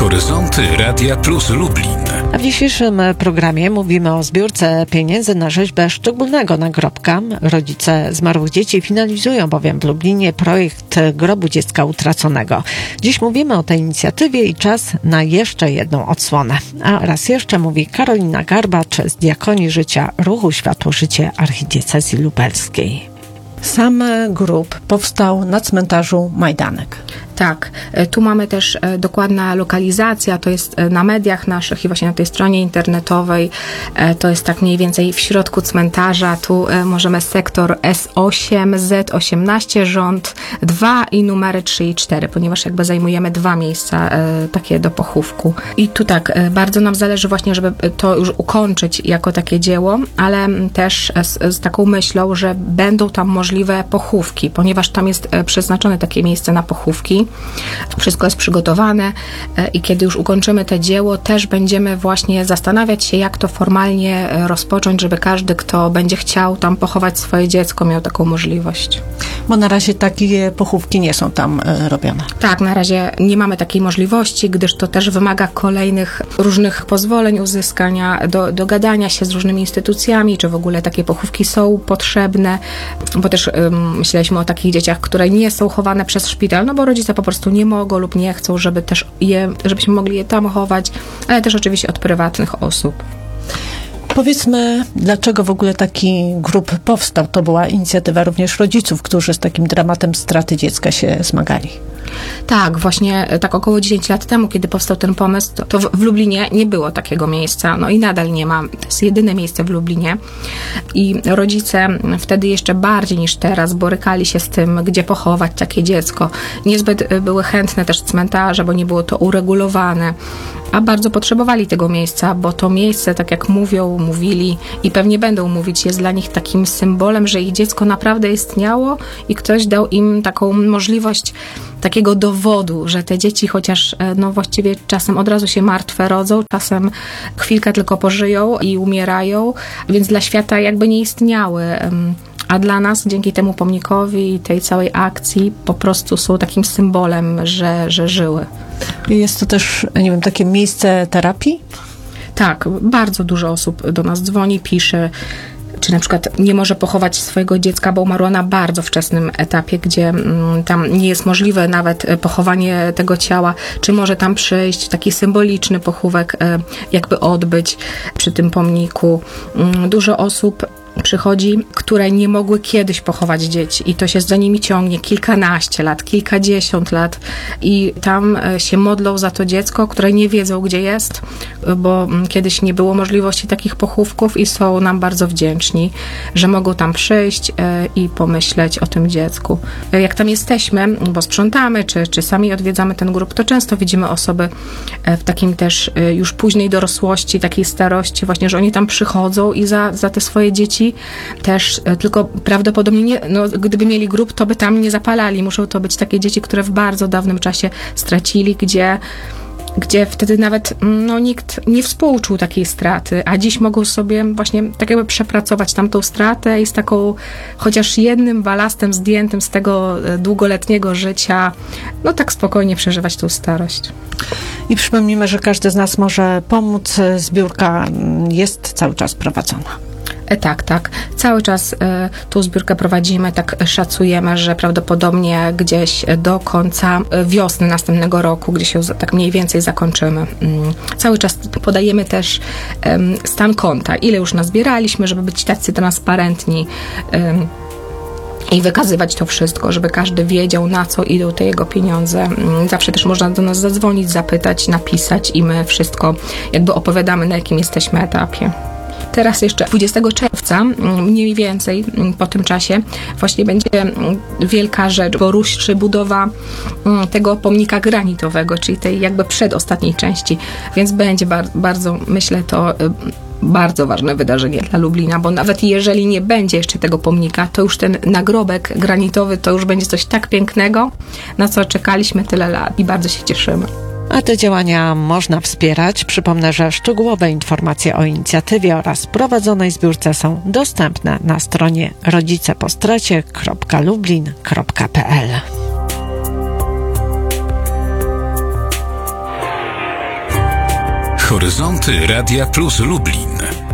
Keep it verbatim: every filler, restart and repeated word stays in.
Horyzonty Radia Plus Lublin. A w dzisiejszym programie mówimy o zbiórce pieniędzy na rzeźbę szczególnego nagrobka. Rodzice zmarłych dzieci finalizują bowiem w Lublinie projekt grobu dziecka utraconego. Dziś mówimy o tej inicjatywie i czas na jeszcze jedną odsłonę. A raz jeszcze mówi Karolina Garbacz z Diakonii Życia Ruchu Światło-Życie Archidiecezji Lubelskiej. Sam grób powstał na cmentarzu Majdanek. Tak, tu mamy też dokładna lokalizacja, to jest na mediach naszych i właśnie na tej stronie internetowej, to jest tak mniej więcej w środku cmentarza, tu możemy sektor S osiem, Z osiemnaście, rząd dwa i numery trzy i cztery, ponieważ jakby zajmujemy dwa miejsca takie do pochówku. I tu tak, bardzo nam zależy właśnie, żeby to już ukończyć jako takie dzieło, ale też z, z taką myślą, że będą tam możliwe pochówki, ponieważ tam jest przeznaczone takie miejsce na pochówki. Wszystko jest przygotowane i kiedy już ukończymy to dzieło, też będziemy właśnie zastanawiać się, jak to formalnie rozpocząć, żeby każdy, kto będzie chciał tam pochować swoje dziecko, miał taką możliwość. Bo na razie takie pochówki nie są tam robione. Tak, na razie nie mamy takiej możliwości, gdyż to też wymaga kolejnych różnych pozwoleń, uzyskania, do, dogadania się z różnymi instytucjami, czy w ogóle takie pochówki są potrzebne, bo też um, myśleliśmy o takich dzieciach, które nie są chowane przez szpital, no bo rodzice po prostu nie mogą lub nie chcą, żeby też je, żebyśmy mogli je tam chować, ale też oczywiście od prywatnych osób. Powiedzmy, dlaczego w ogóle taki grób powstał? To była inicjatywa również rodziców, którzy z takim dramatem straty dziecka się zmagali. Tak, właśnie tak około dziesięć lat temu, kiedy powstał ten pomysł, to, to w Lublinie nie było takiego miejsca, no i nadal nie ma. To jest jedyne miejsce w Lublinie i rodzice wtedy jeszcze bardziej niż teraz borykali się z tym, gdzie pochować takie dziecko. Niezbyt były chętne też cmentarze, bo nie było to uregulowane, a bardzo potrzebowali tego miejsca, bo to miejsce, tak jak mówią, mówili i pewnie będą mówić, jest dla nich takim symbolem, że ich dziecko naprawdę istniało i ktoś dał im taką możliwość takiego dowodu, że te dzieci chociaż no właściwie czasem od razu się martwe rodzą, czasem chwilkę tylko pożyją i umierają, więc dla świata jakby nie istniały. A dla nas dzięki temu pomnikowi i tej całej akcji po prostu są takim symbolem, że, że żyły. Jest to też, nie wiem, takie miejsce terapii? Tak, bardzo dużo osób do nas dzwoni, pisze, czy na przykład nie może pochować swojego dziecka, bo umarła na bardzo wczesnym etapie, gdzie mm, tam nie jest możliwe nawet pochowanie tego ciała, czy może tam przyjść, taki symboliczny pochówek e, jakby odbyć przy tym pomniku. Mm, dużo osób przychodzi, które nie mogły kiedyś pochować dzieci i to się za nimi ciągnie kilkanaście lat, kilkadziesiąt lat i tam się modlą za to dziecko, które nie wiedzą, gdzie jest, bo kiedyś nie było możliwości takich pochówków i są nam bardzo wdzięczni, że mogą tam przyjść i pomyśleć o tym dziecku. Jak tam jesteśmy, bo sprzątamy, czy, czy sami odwiedzamy ten grób, to często widzimy osoby w takim też już późnej dorosłości, takiej starości, właśnie, że oni tam przychodzą i za, za te swoje dzieci też, tylko prawdopodobnie nie, no, gdyby mieli grób, to by tam nie zapalali. Muszą to być takie dzieci, które w bardzo dawnym czasie stracili, gdzie, gdzie wtedy nawet no, nikt nie współczuł takiej straty, a dziś mogą sobie właśnie tak jakby przepracować tamtą stratę i z taką chociaż jednym balastem zdjętym z tego długoletniego życia, no tak spokojnie przeżywać tą starość. I przypomnijmy, że każdy z nas może pomóc. Zbiórka jest cały czas prowadzona. Tak, tak. Cały czas y, tą zbiórkę prowadzimy, tak szacujemy, że prawdopodobnie gdzieś do końca wiosny następnego roku, gdzie się tak mniej więcej zakończymy. Mm. Cały czas podajemy też um, stan konta, ile już nazbieraliśmy, żeby być tacy transparentni um, i wykazywać to wszystko, żeby każdy wiedział, na co idą te jego pieniądze. Zawsze też można do nas zadzwonić, zapytać, napisać i my wszystko jakby opowiadamy, na jakim jesteśmy etapie. Teraz jeszcze dwudziestego czerwca, mniej więcej po tym czasie, właśnie będzie wielka rzecz, bo ruszy budowa tego pomnika granitowego, czyli tej jakby przedostatniej części, więc będzie bar- bardzo, myślę, to bardzo ważne wydarzenie dla Lublina, bo nawet jeżeli nie będzie jeszcze tego pomnika, to już ten nagrobek granitowy to już będzie coś tak pięknego, na co czekaliśmy tyle lat i bardzo się cieszymy. A te działania można wspierać. Przypomnę, że szczegółowe informacje o inicjatywie oraz prowadzonej zbiórce są dostępne na stronie rodzicepostracie kropka lublin kropka p l. Horyzonty Radia Plus Lublin.